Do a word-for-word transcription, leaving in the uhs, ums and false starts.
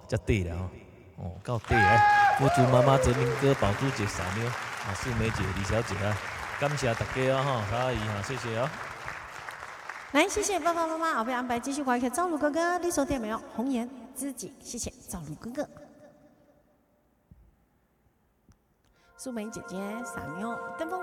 才对了哦，哦，够对来，福竹妈妈、泽明哥、宝珠姐、傻妞、啊，素梅姐、李小姐啊，感谢大家啊哈，好阿姨哈，谢谢啊、哦。 来，谢谢爸爸妈妈，我被安排继续观看赵鲁哥哥，你收听没有？红颜知己，谢谢赵鲁哥哥。素梅姐姐、傻妞、登峰。